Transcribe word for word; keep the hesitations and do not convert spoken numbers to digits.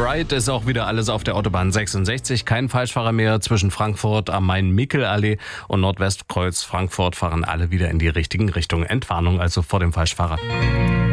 alright ist auch wieder alles auf der Autobahn sechsundsechzig. Kein Falschfahrer mehr zwischen Frankfurt am Main-Mickel-Allee und Nordwestkreuz Frankfurt fahren alle wieder in die richtigen Richtungen. Entwarnung also vor dem Falschfahrer.